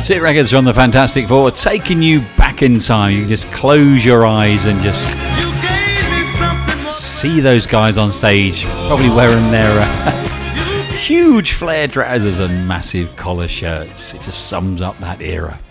Classic records from the Fantastic Four, taking you back in time. You can just close your eyes and just see those guys on stage, probably wearing their huge flared trousers and massive collar shirts. It just sums up that era.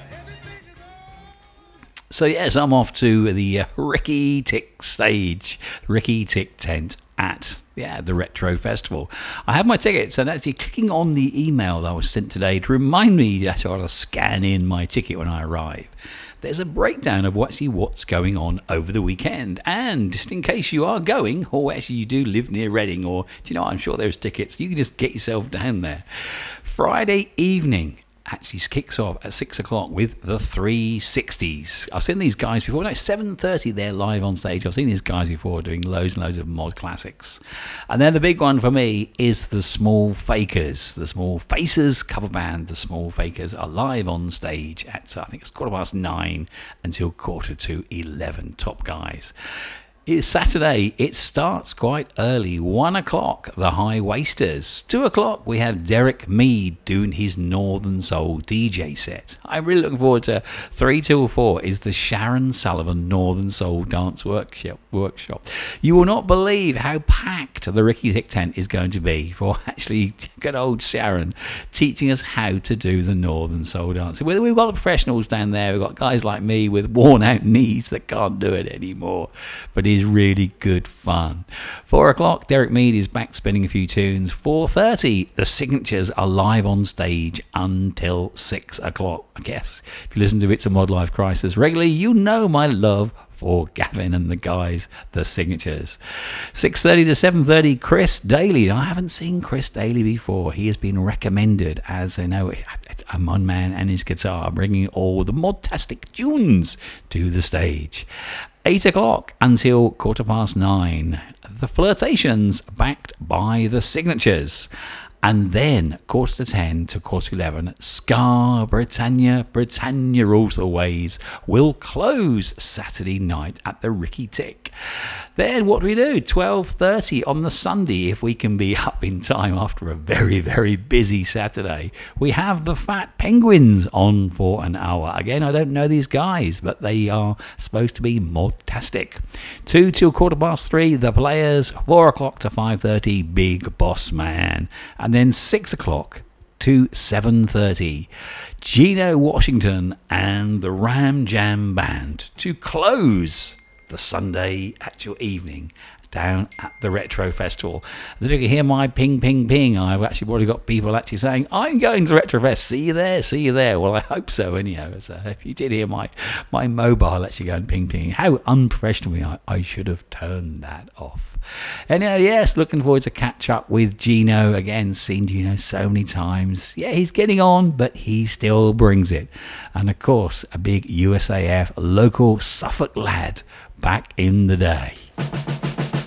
So yes, I'm off to the Ricky Tick stage, Ricky Tick tent at the Retro Festival. I have my tickets, and actually clicking on the email that I was sent today to remind me that I ought to scan in my ticket when I arrive. There's a breakdown of what's going on over the weekend, and just in case you are going, or actually you do live near Reading, or do you know, I'm sure there's tickets, you can just get yourself down there. Friday evening actually kicks off at 6 o'clock with the 360s. I've seen these guys before. No, 7:30 they're live on stage. I've seen these guys before doing loads and loads of mod classics. And then the big one for me is the Small Fakers. The Small Faces cover band. The Small Fakers are live on stage at, I think it's 9:15 until 10:45. Top guys. It's Saturday. It starts quite early. 1 o'clock, the High Wasters. 2 o'clock, we have Derek Mead doing his Northern Soul DJ set. I'm really looking forward to 3 till 4 is the Sharon Sullivan Northern Soul Dance Workshop. You will not believe how packed the Ricky Tick tent is going to be for actually good old Sharon teaching us how to do the Northern Soul dance. We've got the professionals down there. We've got guys like me with worn out knees that can't do it anymore. But it's really good fun. 4 o'clock, Derek Mead is back spinning a few tunes. 4:30, the Signatures are live on stage until 6 o'clock. I guess if you listen to It's a Mod Life Crisis regularly, you know my love for Gavin and the guys, the Signatures. 6:30 to 7:30, Chris Daly. Now, I haven't seen Chris Daly before. He has been recommended as, a mod man and his guitar, bringing all the modtastic tunes to the stage. 8 o'clock until 9:15, the Flirtations backed by the Signatures. And then 10:15 to 11:15, Ska Britannia Rules the Waves will close Saturday night at the Ricky Tick. Then what do we do? 12:30 on the Sunday, if we can be up in time after a very, very busy Saturday. We have the Fat Penguins on for an hour. Again, I don't know these guys, but they are supposed to be modtastic. 2 till 3:15, the Players. 4 o'clock to 5:30, Big Boss Man. And then 6 o'clock to 7:30, Gino Washington and the Ram Jam Band to close the Sunday actual evening down at the Retro Festival. If you can hear my ping, ping, ping, I've actually already got people actually saying, I'm going to Retro Fest, see you there. Well, I hope so anyhow. So if you did hear my mobile actually going ping, ping, how unprofessionally I should have turned that off. Anyhow, yes, looking forward to catch up with Gino again. Seen Gino so many times. Yeah, he's getting on, but he still brings it. And of course, a big USAF local Suffolk lad back in the day.